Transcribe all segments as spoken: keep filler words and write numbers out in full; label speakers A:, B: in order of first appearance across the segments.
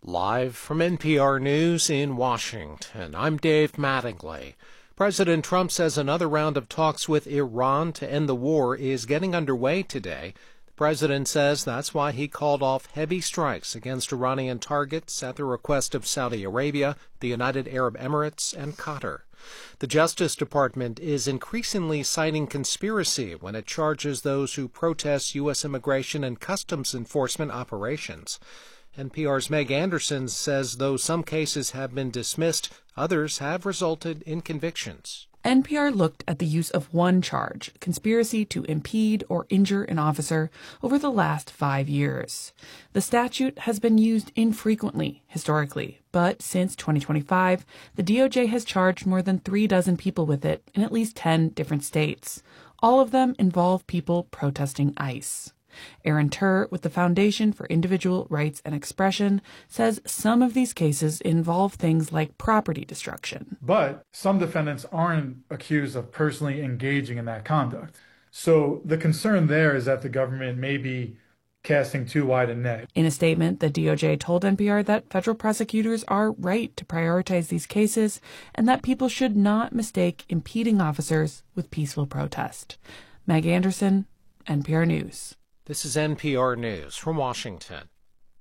A: Live from N P R News in Washington, I'm Dave Mattingly. President Trump says another round of talks with Iran to end the war is getting underway today. The president says that's why he called off heavy strikes against Iranian targets at the request of Saudi Arabia, the United Arab Emirates, and Qatar. The Justice Department is increasingly citing conspiracy when it charges those who protest U S immigration and customs enforcement operations. N P R's Meg Anderson says though some cases have been dismissed, others have resulted in convictions.
B: N P R looked at the use of one charge, conspiracy to impede or injure an officer, over the last five years. The statute has been used infrequently, historically, but since twenty twenty-five, the D O J has charged more than three dozen people with it in at least ten different states. All of them involve people protesting ICE. Aaron Turr, with the Foundation for Individual Rights and Expression, says some of these cases involve things like property destruction.
C: But some defendants aren't accused of personally engaging in that conduct. So the concern there is that the government may be casting too wide a net.
B: In a statement, the D O J told N P R that federal prosecutors are right to prioritize these cases and that people should not mistake impeding officers with peaceful protest. Meg Anderson, N P R News.
A: This is N P R News from Washington.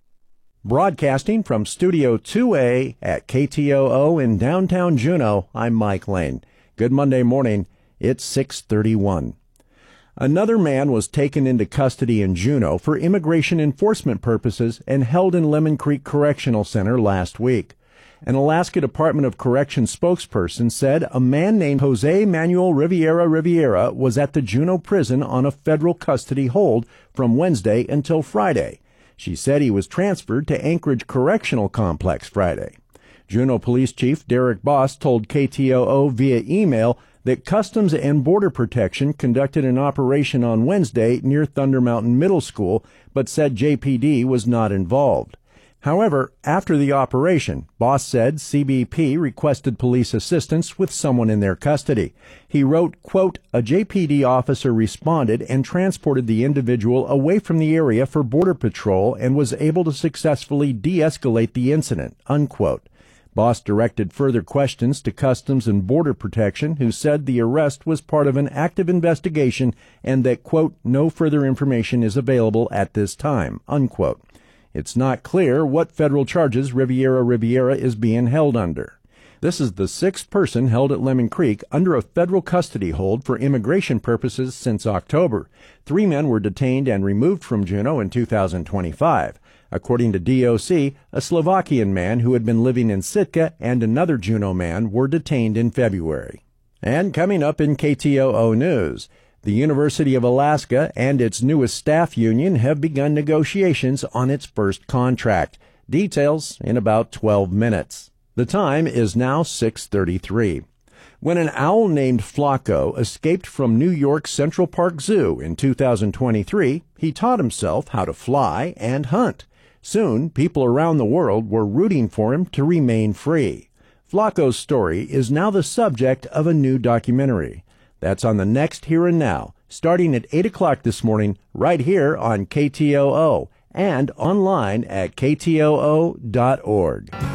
D: Broadcasting from Studio two A at K T O O in downtown Juneau, I'm Mike Lane. Good Monday morning. It's six thirty-one. Another man was taken into custody in Juneau for immigration enforcement purposes and held in Lemon Creek Correctional Center last week. An Alaska Department of Corrections spokesperson said a man named Jose Manuel Riviera Riviera was at the Juneau prison on a federal custody hold from Wednesday until Friday. She said he was transferred to Anchorage Correctional Complex Friday. Juneau Police Chief Derek Boss told K T O O via email that Customs and Border Protection conducted an operation on Wednesday near Thunder Mountain Middle School, but said J P D was not involved. However, after the operation, Boss said C B P requested police assistance with someone in their custody. He wrote, quote, a J P D officer responded and transported the individual away from the area for Border Patrol and was able to successfully de-escalate the incident, unquote. Boss directed further questions to Customs and Border Protection, who said the arrest was part of an active investigation and that, quote, no further information is available at this time, unquote. It's not clear what federal charges Riviera Riviera is being held under. This is the sixth person held at Lemon Creek under a federal custody hold for immigration purposes since October. Three men were detained and removed from Juneau in two thousand twenty-five. According to D O C, a Slovakian man who had been living in Sitka and another Juneau man were detained in February. And coming up in K T O O News, the University of Alaska and its newest staff union have begun negotiations on its first contract. Details in about twelve minutes. The time is now six thirty-three. When an owl named Flacco escaped from New York's Central Park Zoo in two thousand twenty-three, he taught himself how to fly and hunt. Soon, people around the world were rooting for him to remain free. Flacco's story is now the subject of a new documentary. That's on the next Here and Now, starting at eight o'clock this morning, right here on K T O O and online at K T O O dot org.